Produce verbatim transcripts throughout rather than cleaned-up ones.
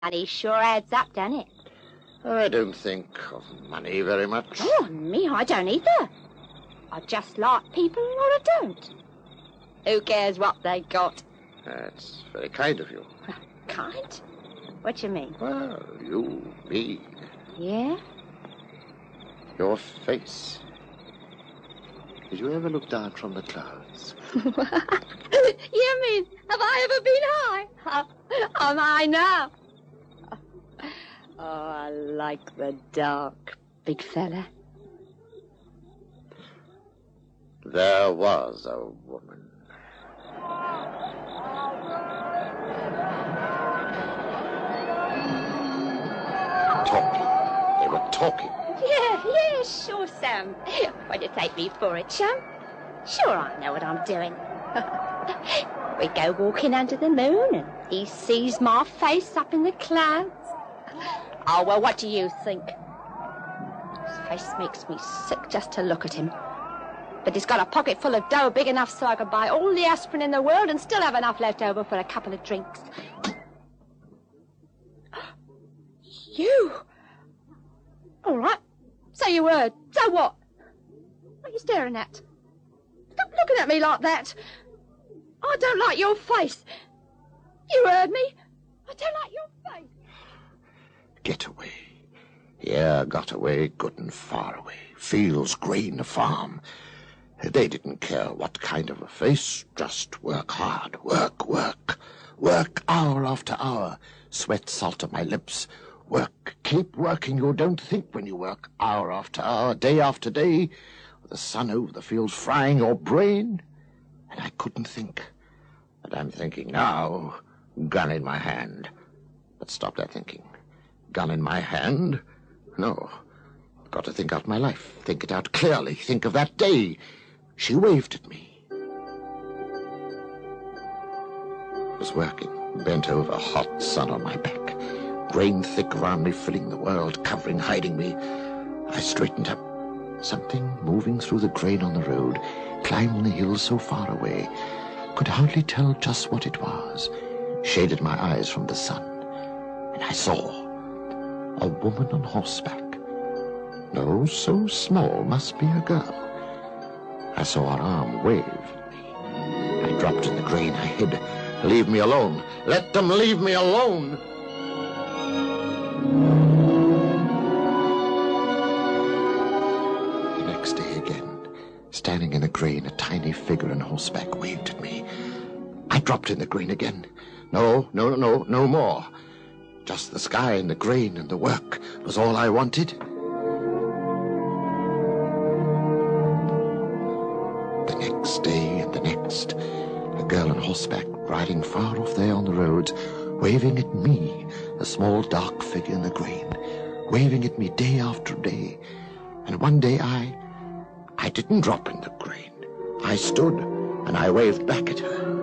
Money sure adds up, doesn't it? I don't think of money very much. Oh, me, I don't either. I just like people or I don't. Who cares what they got? That's very kind of you. Kind? What do you mean? Well, you, me, Yeah? your face. Did you ever look down from the clouds? You mean, have I ever been high? How, am I now? Oh, I like the dark, big fella. There was a woman. Talking. They were talking. Yeah, yeah, sure, Sam. What do you take me for a chum? Sure, I know what I'm doing. We go walking under the moon, and he sees my face up in the clouds. Oh, well, what do you think? His face makes me sick just to look at him. But he's got a pocket full of dough big enough so I could buy all the aspirin in the world and still have enough left over for a couple of drinks. You? All right. Say your word. So what? What are you staring at? Stop looking at me like that. I don't like your face. You heard me. I don't like your face. Get away. Yeah, got away, good and far away. Fields, grain, a farm. They didn't care what kind of a face. Just work hard. Work, work. Work hour after hour. Sweat salt on my lips. Work. Keep working. You don't think when you work hour after hour, day after day, with the sun over the fields frying your brain. And I couldn't think. But I'm thinking now, gun in my hand. But stop that thinking. Gun in my hand? No. Got to think out my life. Think it out clearly. Think of that day. She waved at me. I was working, bent over, hot sun on my back. Grain thick around me, filling the world, covering, hiding me. I straightened up. Something moving through the grain on the road, climbing the hill so far away. Could hardly tell just what it was. Shaded my eyes from the sun. And I saw a woman on horseback. No, so small, must be a girl. I saw her arm wave at me. I dropped in the grain. I hid. Leave me alone. Let them leave me alone. The next day again, standing in the grain, a tiny figure on horseback waved at me. I dropped in the grain again. No, no, no, no more. Just the sky and the grain and the work was all I wanted. The next day and the next, a girl on horseback riding far off there on the roads, waving at me, a small dark figure in the grain, waving at me day after day. And one day I, I didn't drop in the grain. I stood and I waved back at her.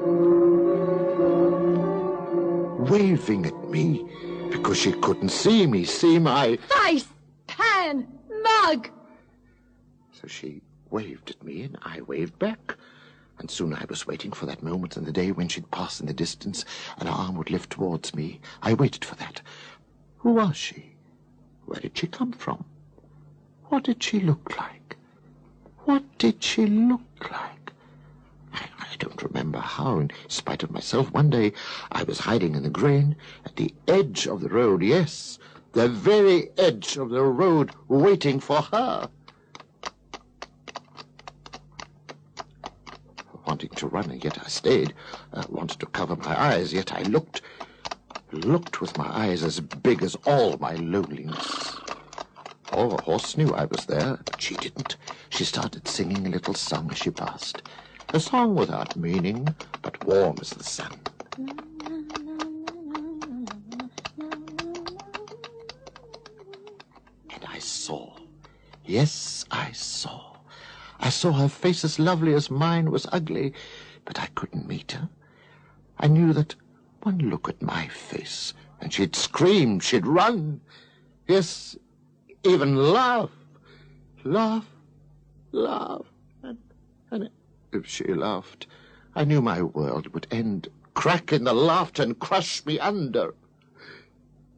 Waving at me because she couldn't see me, see my face, pan, mug. So she waved at me and I waved back. And soon I was waiting for that moment in the day when she'd pass in the distance and her arm would lift towards me. I waited for that. Who was she? Where did she come from? What did she look like? What did she look like? I, I don't remember how, in spite of myself. One day I was hiding in the grain at the edge of the road. Yes, the very edge of the road, waiting for her. Wanting to run, and yet I stayed. Uh, wanted to cover my eyes, yet I looked. Looked with my eyes as big as all my loneliness. Oh, a horse knew I was there, but she didn't. She started singing a little song as she passed. A song without meaning, but warm as the sun. And I saw. Yes, I saw. I saw her face as lovely as mine was ugly, but I couldn't meet her. I knew that one look at my face, and she'd scream, she'd run. Yes, even laugh, laugh, laugh. And, and if she laughed, I knew my world would end, crack in the laughter and crush me under.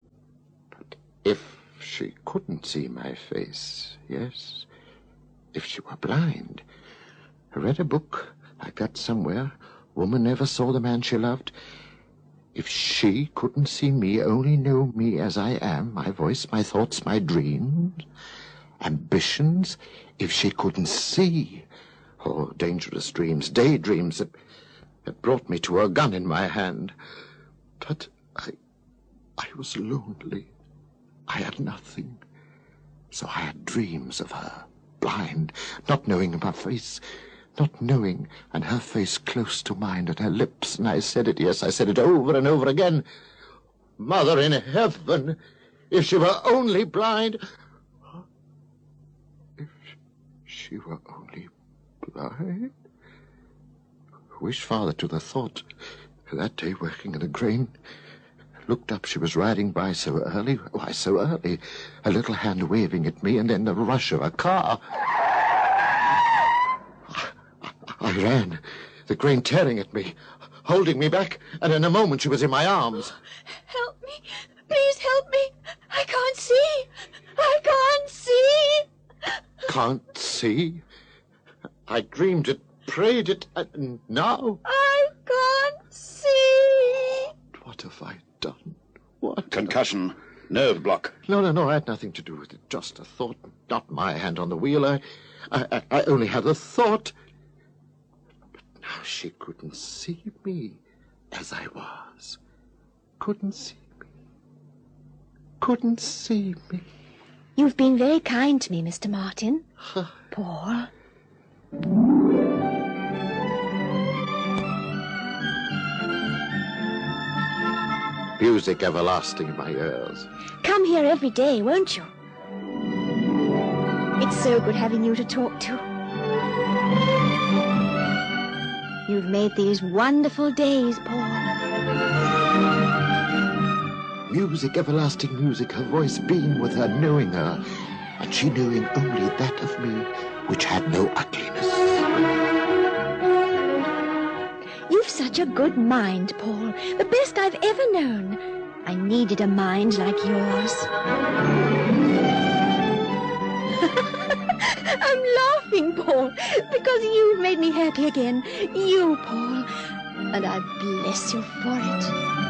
she couldn't see my face, yes. If she were blind. I read a book like that somewhere. Woman never saw the man she loved. If she couldn't see me, only know me as I am, my voice, my thoughts, my dreams, ambitions, if she couldn't see, oh, dangerous dreams, daydreams that, that brought me to a gun in my hand. But I, I was lonely. I had nothing. So I had dreams of her, blind, not knowing my face, not knowing, and her face close to mine, and her lips, and I said it, yes, I said it over and over again. Mother in heaven, if she were only blind, if she were only blind. Wished father to the thought. That day working in the grain, looked up, she was riding by so early. Why so early? A little hand waving at me, and then the rush of a car. I ran, the grain tearing at me, holding me back, and in a moment she was in my arms. Help me. Please help me. I can't see. I can't see. Can't see? I dreamed it, prayed it, and now? I can't see. What have I done? What? Concussion. Nerve block. No, no, no, I had nothing to do with it. Just a thought, not my hand on the wheel. I, I, I only had a thought. Now she couldn't see me as I was. Couldn't see me. Couldn't see me. You've been very kind to me, Mister Martin. Paul. Music everlasting in my ears. Come here every day, won't you? It's so good having you to talk to. You've made these wonderful days, Paul. Music, everlasting music, her voice being with her, knowing her, and she knowing only that of me which had no ugliness. You've such a good mind, Paul. The best I've ever known. I needed a mind like yours. I'm laughing, Paul, because you've made me happy again. You, Paul. And I bless you for it.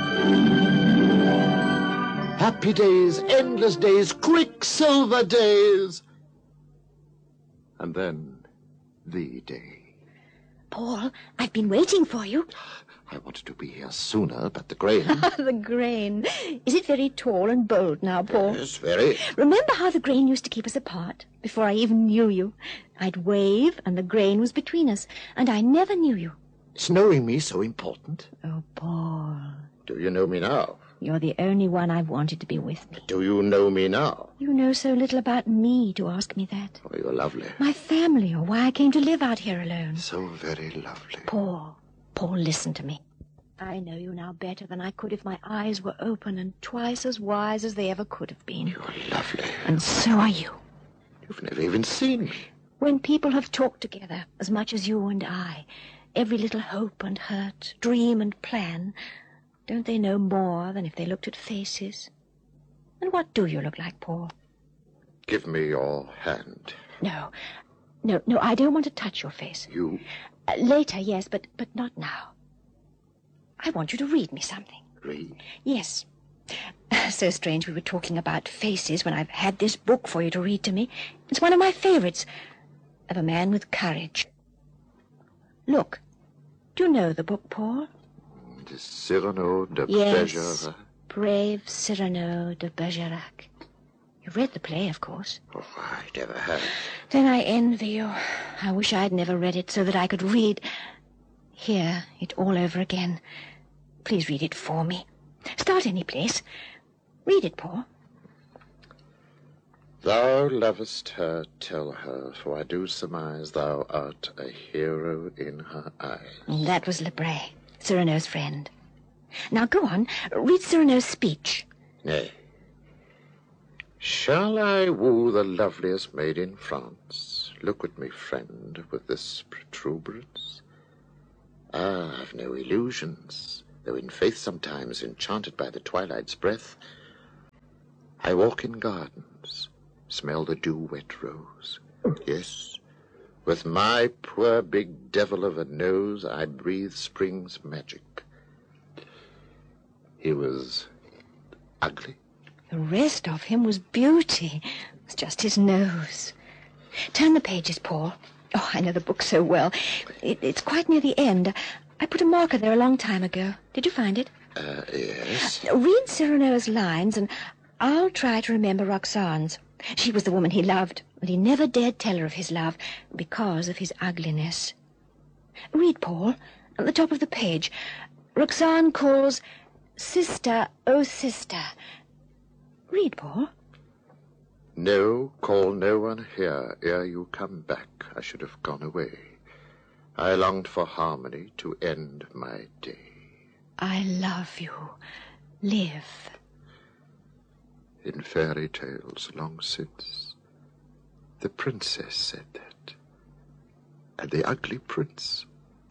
Happy days, endless days, quicksilver days. And then the day. Paul, I've been waiting for you. I wanted to be here sooner, but the grain... The grain. Is it very tall and bold now, Paul? Yes, very. Remember how the grain used to keep us apart, before I even knew you? I'd wave, and the grain was between us, and I never knew you. Is knowing me so important? Oh, Paul. Do you know me now? You're the only one I've wanted to be with me. Do you know me now? You know so little about me to ask me that. Oh, you're lovely. My family, or why I came to live out here alone. So very lovely. Paul, Paul, listen to me. I know you now better than I could if my eyes were open and twice as wise as they ever could have been. You're lovely. And so are you. You've never even seen me. When people have talked together, as much as you and I, every little hope and hurt, dream and plan, don't they know more than if they looked at faces? And what do you look like, Paul? Give me your hand. No, no, no, I don't want to touch your face. You? Uh, later, yes, but, but not now. I want you to read me something. Read? Yes. So strange we were talking about faces when I've had this book for you to read to me. It's one of my favorites, of a man with courage. Look. Do you know the book, Paul? The Cyrano de yes, Bergerac. Brave Cyrano de Bergerac. You've read the play, of course. Oh, I never have. Then I envy you. I wish I'd never read it so that I could read... hear it all over again. Please read it for me. Start any place. Read it, Paul. Thou lovest her, tell her, for I do surmise thou art a hero in her eyes. That was Lebray, Cyrano's friend. Now go on, read Cyrano's speech. Nay. Shall I woo the loveliest maid in France? Look at me, friend, with this protuberance. Ah, I've no illusions, though in faith sometimes enchanted by the twilight's breath. I walk in gardens, smell the dew-wet rose. Yes, with my poor big devil of a nose, I breathe spring's magic. He was ugly. The rest of him was beauty. It was just his nose. Turn the pages, Paul. Oh, I know the book so well. It, it's quite near the end. I put a marker there a long time ago. Did you find it? Uh, yes. Read Cyrano's lines, and I'll try to remember Roxane's. She was the woman he loved, and he never dared tell her of his love because of his ugliness. Read, Paul, at the top of the page. Roxane calls, "Sister, oh sister." Read, Paul. No, call no one here ere you come back. I should have gone away. I longed for harmony to end my day. I love you. Live. In fairy tales long since, the princess said that, and the ugly prince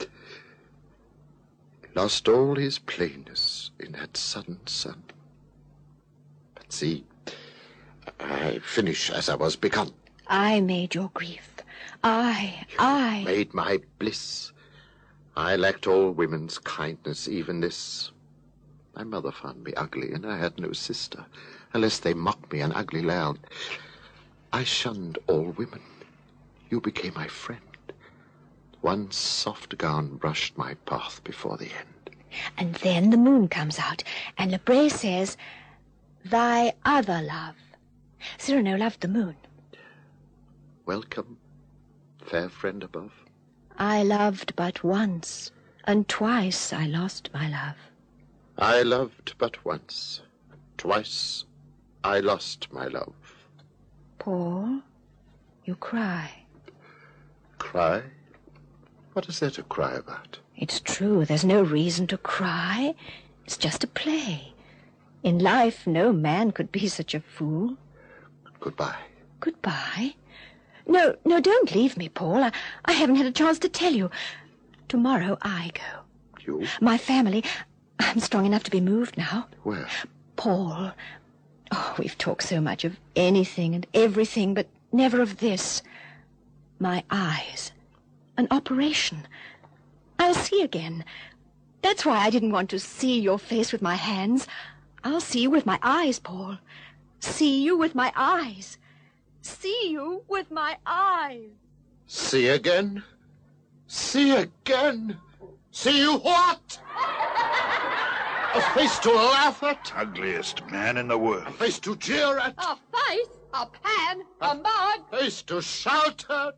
lost all his plainness in that sudden sun. But see, I finish as I was begun. I made your grief. I, I... Made my bliss. I lacked all women's kindness, even this. My mother found me ugly, and I had no sister, unless they mocked me an ugly lad. I shunned all women. You became my friend. One soft gown brushed my path before the end. And then the moon comes out, and Lebray says, "Thy other love." Cyrano loved the moon. Welcome, fair friend above. I loved but once, and twice I lost my love. I loved but once. Twice I lost my love. Paul, you cry. Cry? What is there to cry about? It's true, there's no reason to cry. It's just a play. In life, no man could be such a fool. Goodbye. Goodbye? No, no, don't leave me, Paul. I, I haven't had a chance to tell you. Tomorrow I go. You? My family. I'm strong enough to be moved now. Where? Paul. Oh, we've talked so much of anything and everything, but never of this. My eyes. An operation. I'll see again. That's why I didn't want to see your face with my hands. I'll see you with my eyes, Paul. See you with my eyes. See you with my eyes. See again? See again? See you what? A face to laugh at? Ugliest man in the world. A face to jeer at? A face, a pan, a mug. A face to shout at?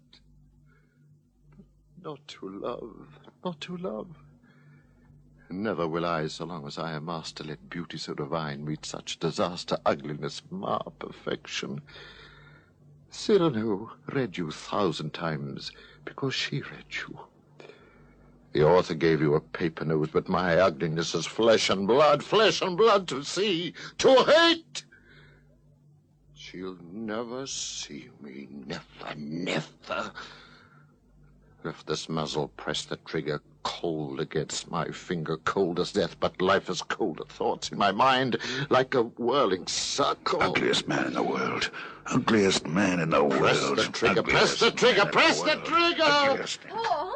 But not to love, not to love. Never will I, so long as I am master, let beauty so divine meet such disaster, ugliness, mar perfection. Cyrano read you thousand times because she read you. The author gave you a paper nose, but my ugliness is flesh and blood, flesh and blood to see, to hate. She'll never see me, never, never. If this muzzle pressed the trigger cold against my finger, cold as death, but life is colder. Thoughts in my mind like a whirling circle. Ugliest man in the world. Ugliest man in the Press world. the trigger, Ugliest press the trigger, man press in the world. trigger! Ugliest man. Paul?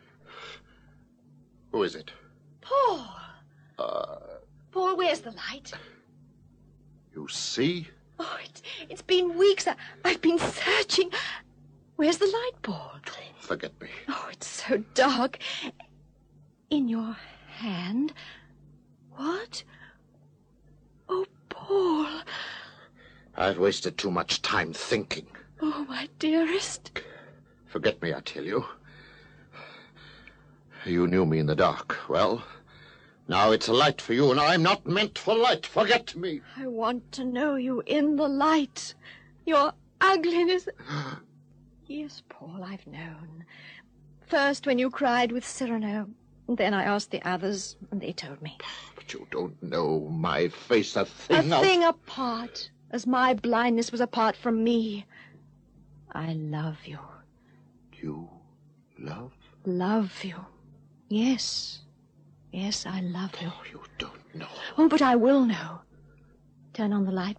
Who is it? Paul. Uh, Paul, where's the light? you see? Oh, it's, it's been weeks. I, I've been searching. Where's the light, Paul? Forget me. Oh, it's so dark. In your hand? What? Oh, Paul. I've wasted too much time thinking. Oh, my dearest. Forget me, I tell you. You knew me in the dark. Well, now it's a light for you, and I'm not meant for light. Forget me. I want to know you in the light. Your ugliness. Yes, Paul, I've known. First when you cried with Cyrano. Then I asked the others, and they told me. But you don't know my face, a thing A of... thing apart, as my blindness was apart from me. I love you. You love? Love you. Yes. Yes, I love you. Oh, you don't know. Oh, but I will know. Turn on the light.